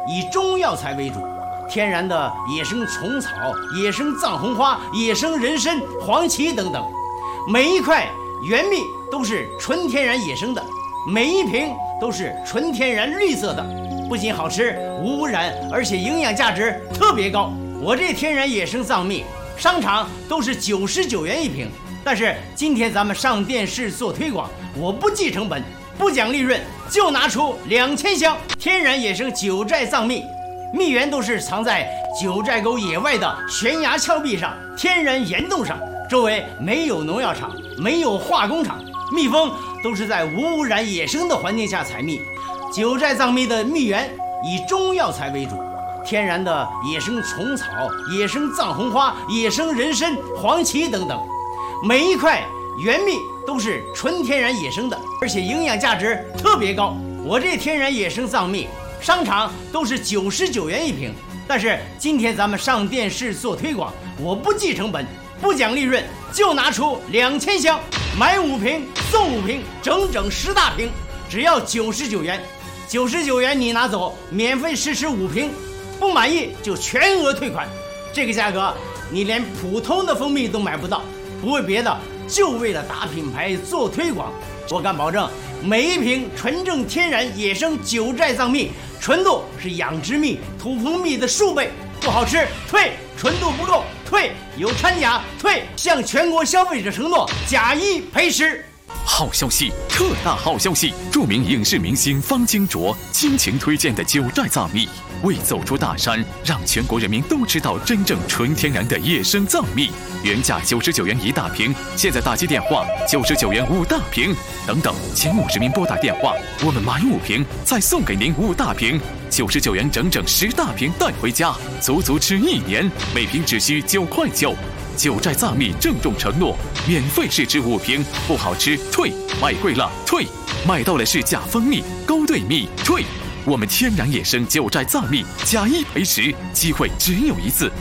以中药材为主，天然的野生虫草、野生藏红花、野生人参、黄芪等等，每一块原蜜都是纯天然野生的，每一瓶都是纯天然绿色的，不仅好吃无污染，而且营养价值特别高。我这天然野生藏蜜，商场都是99元一瓶，但是今天咱们上电视做推广，我不计成本，不讲利润，就拿出2000箱天然野生九寨藏蜜。蜜源都是藏在九寨沟野外的悬崖峭壁上、天然岩洞上，周围没有农药厂，没有化工厂，蜜蜂都是在无污染野生的环境下采蜜。九寨藏蜜的蜜源以中药材为主，天然的野生虫草、野生藏红花、野生人参、黄芪等等，每一块原蜜都是纯天然野生的，而且营养价值特别高。我这天然野生藏蜜，商场都是99元一瓶，但是今天咱们上电视做推广，我不计成本，不讲利润，就拿出2000箱，买5瓶送5瓶，整整10大瓶，只要99元。99元你拿走，免费试吃5瓶，不满意就全额退款。这个价格你连普通的蜂蜜都买不到，不为别的，就为了打品牌做推广。我敢保证，每一瓶纯正天然野生九寨藏蜜，纯度是养殖蜜、土蜂蜜的数倍。不好吃退，纯度不够退，有掺假退，向全国消费者承诺假1赔10。 好消息，特大好消息！著名影视明星方金卓倾情推荐的九寨藏蜜，为走出大山，让全国人民都知道真正纯天然的野生藏蜜。原价99元1大瓶，现在打击电话99元5大瓶，等等，前50名拨打电话，我们买5瓶再送给您5大瓶，99元整整10大瓶带回家，足足吃1年，每瓶只需9块9。九寨藏蜜郑重承诺，免费试吃5瓶，不好吃退，买贵了退，买到了是假蜂蜜、勾兑蜜退。我们天然野生九寨藏蜜假1赔10，机会只有一次。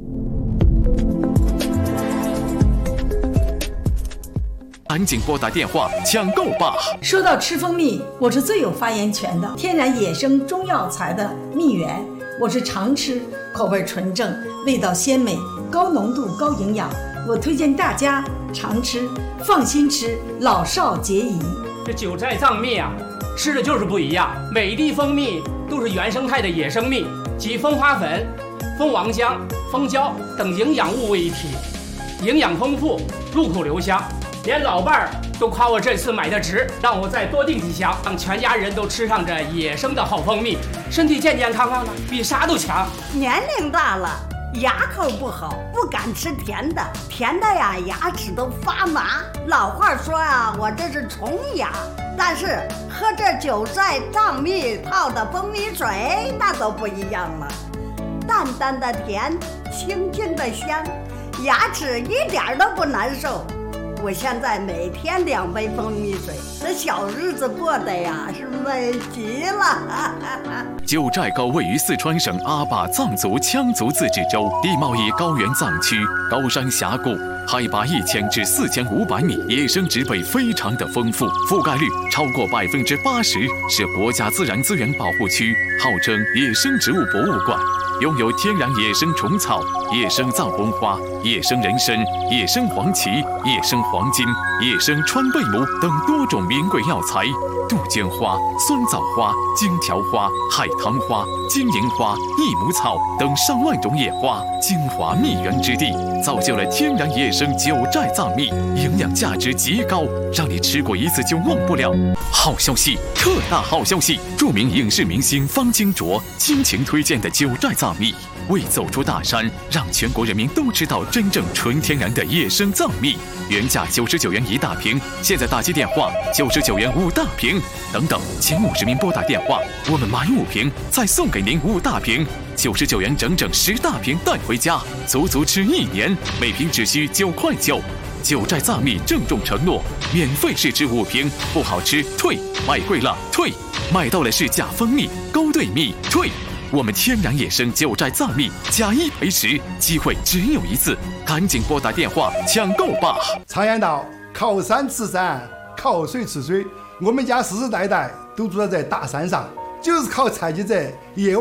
赶紧拨打电话抢购吧！ 说到吃蜂蜜，我是最有发言权的。天然野生中药材的蜜源，我是常吃，口味纯正，味道鲜美，高浓度高营养，我推荐大家常吃，放心吃，老少皆宜。 这九寨藏蜜啊，吃的就是不一样。每一滴蜂蜜都是原生态的野生蜜，集蜂花粉、蜂王浆、蜂胶等营养物为一体，营养丰富，入口留香。连老伴儿都夸我这次买的值，让我再多订几箱，让全家人都吃上这野生的好蜂蜜，身体健健康康的，比啥都强。 年龄大了，牙口不好，不敢吃甜的，甜的呀，牙齿都发麻。老话说啊，我这是虫牙，但是喝这九寨藏蜜泡的蜂蜜水，那都不一样了，淡淡的甜，清清的香，牙齿一点都不难受。我现在每天2杯蜂蜜水，这小日子过得呀是美极了。 九寨沟位于四川省阿坝藏族羌族自治州，地貌以高原藏区，高山峡谷，海拔1000至4500米，野生植被非常的丰富，覆盖率超过80%，是国家自然资源保护区，号称野生植物博物馆。拥有天然野生虫草、野生藏红花、野生人参、野生黄芪、野生黄金、野生川贝母等多种名贵药材，杜鹃花、酸枣花、荆条花、海棠花、金银花、益母草等上万种野花，精华蜜源之地，造就了天然野生九寨藏蜜，营养价值极高，让你吃过一次就忘不了。好消息，特大好消息！著名影视明星方金卓倾情推荐的九寨藏蜜，为走出大山，让全国人民都知道真正纯天然的野生藏蜜。原价99元1大瓶，现在打击电话99元5大瓶，等等，前50名拨打电话，我们买5瓶再送给您5大瓶，99元整整10大瓶带回家，足足吃1年，每瓶只需9块9。九寨藏蜜郑重承诺，免费试吃5瓶，不好吃退，买贵了退，买到了是假蜂蜜、勾兑蜜退。我们天然野生九寨藏蜜假1赔10，机会只有一次，赶紧拨打电话抢购吧！ 常言道，靠山吃山，靠水吃水，我们家世世代代都住在这大山上，就是靠采集这野